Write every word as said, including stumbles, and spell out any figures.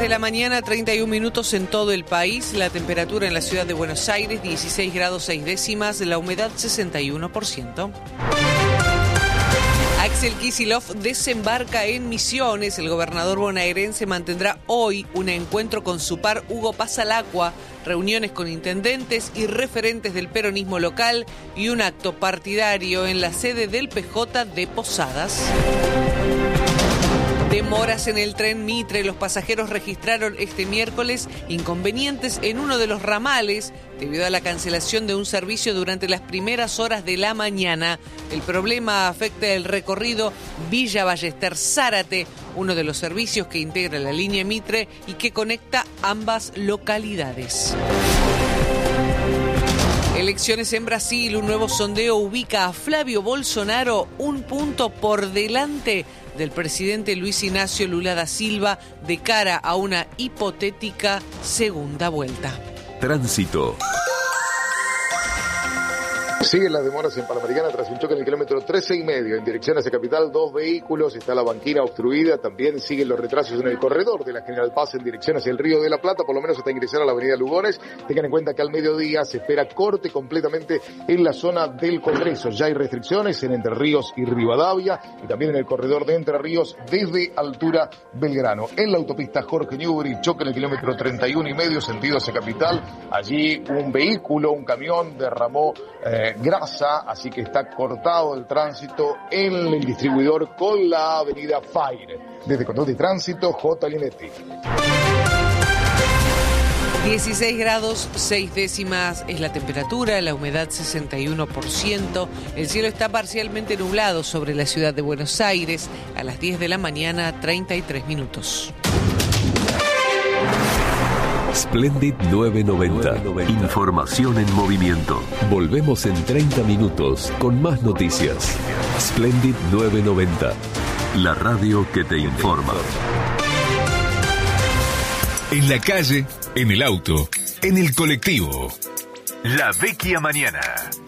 de la mañana, treinta y un minutos en todo el país. La temperatura en la ciudad de Buenos Aires, dieciséis grados seis décimas, la humedad sesenta y uno por ciento. Axel Kicillof desembarca en Misiones. El gobernador bonaerense mantendrá hoy un encuentro con su par Hugo Pasalacqua, reuniones con intendentes y referentes del peronismo local y un acto partidario en la sede del P J de Posadas. Demoras en el tren Mitre. Los pasajeros registraron este miércoles inconvenientes en uno de los ramales debido a la cancelación de un servicio durante las primeras horas de la mañana. El problema afecta el recorrido Villa Ballester-Zárate, uno de los servicios que integra la línea Mitre y que conecta ambas localidades. Elecciones en Brasil. Un nuevo sondeo ubica a Flavio Bolsonaro un punto por delante del presidente Luis Ignacio Lula da Silva de cara a una hipotética segunda vuelta. Tránsito. Siguen las demoras en Panamericana tras un choque en el kilómetro trece y medio en dirección hacia Capital, dos vehículos, está la banquina obstruida, también siguen los retrasos en el corredor de la General Paz en dirección hacia el Río de la Plata, por lo menos hasta ingresar a la avenida Lugones. Tengan en cuenta que al mediodía se espera corte completamente en la zona del Congreso. Ya hay restricciones en Entre Ríos y Rivadavia y también en el corredor de Entre Ríos desde altura Belgrano. En la autopista Jorge Newbery, choque en el kilómetro treinta y uno y medio sentido hacia Capital. Allí un vehículo, un camión derramó eh, grasa, así que está cortado el tránsito en el distribuidor con la avenida Fire. Desde Control de Tránsito, J. Linetti. dieciséis grados seis décimas es la temperatura, la humedad sesenta y uno por ciento. El cielo está parcialmente nublado sobre la ciudad de Buenos Aires. A las diez de la mañana, treinta y tres minutos. Splendid novecientos noventa. Información en movimiento. Volvemos en treinta minutos con más noticias. Splendid novecientos noventa. La radio que te informa. En la calle, en el auto, en el colectivo. La Vecchia Mañana.